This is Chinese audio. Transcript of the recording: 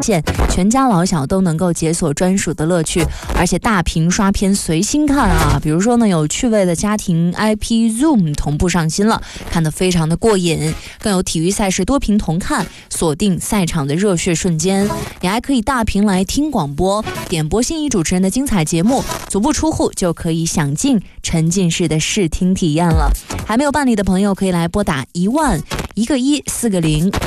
键，全家老小都能够解锁专属的乐趣，而且大屏刷片随心看啊。比如说呢，有趣味的家庭 IP Zoom 同步上新了，看得非常的过瘾，更有体育赛事多屏同看，锁定赛场的热血瞬间，也还可以大屏来听广播，点播心仪主持人的精彩节目，足不出户就可以享尽沉浸式的视听体验了。还没有办理的朋友可以来拨打10001个1 4个0